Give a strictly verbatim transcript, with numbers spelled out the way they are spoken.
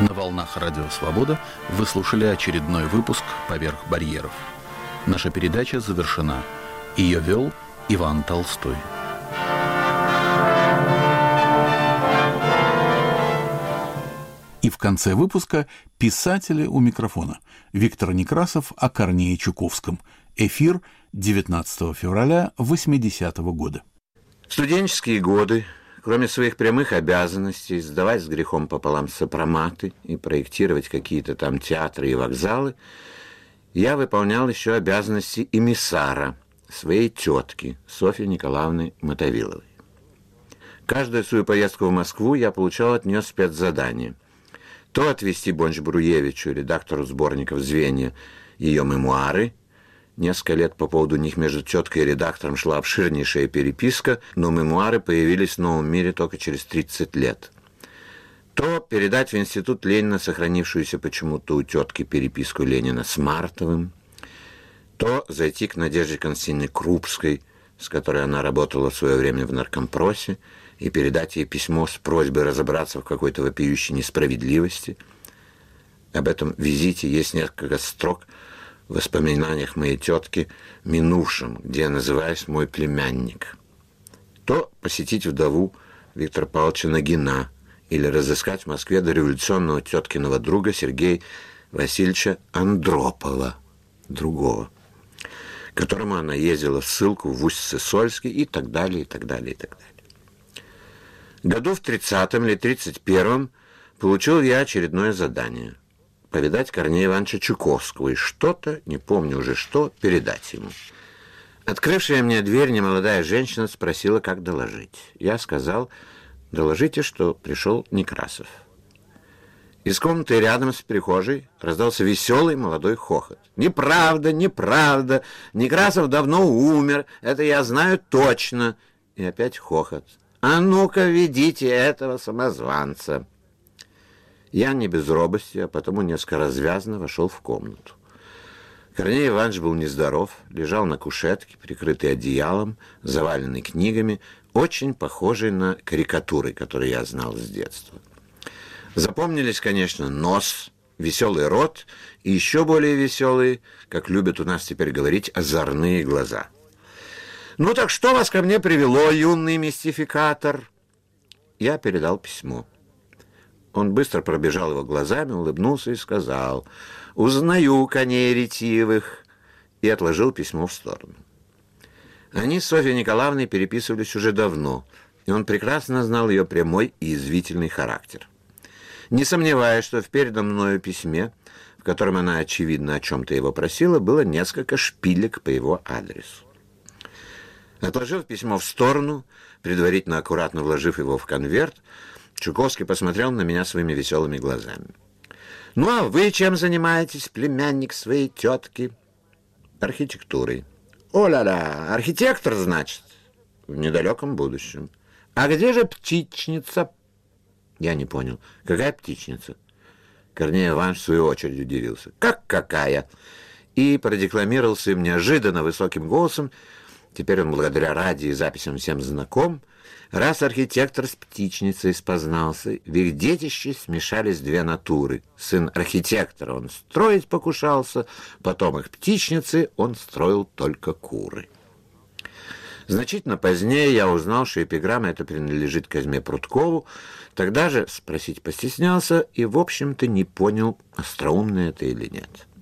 На волнах Радио Свобода вы слушали очередной выпуск «Поверх барьеров». Наша передача завершена. Ее вел Иван Толстой. И в конце выпуска писатели у микрофона. Виктор Некрасов о Корнее Чуковском. Эфир девятнадцатого февраля восьмидесятого года. В студенческие годы, кроме своих прямых обязанностей сдавать с грехом пополам сопроматы и проектировать какие-то там театры и вокзалы, я выполнял еще обязанности эмиссара своей тетки Софьи Николаевны Мотовиловой. Каждую свою поездку в Москву я получал от нее спецзадание. То отвезти Бонч-Бруевичу, редактору сборников «Звенья», ее мемуары. Несколько лет по поводу них между теткой и редактором шла обширнейшая переписка, но мемуары появились в новом мире только через тридцать лет. То передать в Институт Ленина сохранившуюся почему-то у тетки переписку Ленина с Мартовым, то зайти к Надежде Константиновне Крупской, с которой она работала в свое время в наркомпросе, и передать ей письмо с просьбой разобраться в какой-то вопиющей несправедливости. Об этом визите есть несколько строк в воспоминаниях моей тетки минувшем, где я называюсь «мой племянник». То посетить вдову Виктора Павловича Нагина или разыскать в Москве дореволюционного теткиного друга Сергея Васильевича Андропова, другого, к которому она ездила в ссылку в Усть-Сысольске и так далее, и так далее, и так далее. Году в тридцатом или тридцать первом получил я очередное задание – повидать Корнея Ивановича Чуковского и что-то, не помню уже что, передать ему. Открывшая мне дверь немолодая женщина спросила, как доложить. Я сказал: доложите, что пришел Некрасов. Из комнаты рядом с прихожей раздался веселый молодой хохот. «Неправда, неправда! Некрасов давно умер, это я знаю точно!» И опять хохот. «А ну-ка, ведите этого самозванца!» Я не без робости, а потому несколько развязно вошел в комнату. Корней Иванович был нездоров, лежал на кушетке, прикрытый одеялом, заваленный книгами, очень похожий на карикатуры, которые я знал с детства. Запомнились, конечно, нос, веселый рот и еще более веселые, как любят у нас теперь говорить, озорные глаза. «Ну так что вас ко мне привело, юный мистификатор?» Я передал письмо. Он быстро пробежал его глазами, улыбнулся и сказал: «Узнаю коней ретивых», и отложил письмо в сторону. Они с Софьей Николаевной переписывались уже давно, и он прекрасно знал ее прямой и язвительный характер. Не сомневаясь, что в переданном мною письме, в котором она, очевидно, о чем-то его просила, было несколько шпилек по его адресу. Отложив письмо в сторону, предварительно аккуратно вложив его в конверт, Чуковский посмотрел на меня своими веселыми глазами. «Ну, а вы чем занимаетесь, племянник своей тетки?» «Архитектурой». «О-ля-ля, архитектор, значит?» «В недалеком будущем». «А где же птичница?» Я не понял. «Какая птичница?» Корней Иванович в свою очередь удивился. «Как какая?» И продекламировал своим неожиданно высоким голосом, теперь он благодаря радио и записям всем знаком: раз архитектор с птичницей спознался, в их детище смешались две натуры. Сын архитектора он строить покушался, потом их птичницы он строил только куры. Значительно позднее я узнал, что эпиграмма эта принадлежит Козьме Прудкову, тогда же спросить постеснялся и, в общем-то, не понял, остроумно это или нет.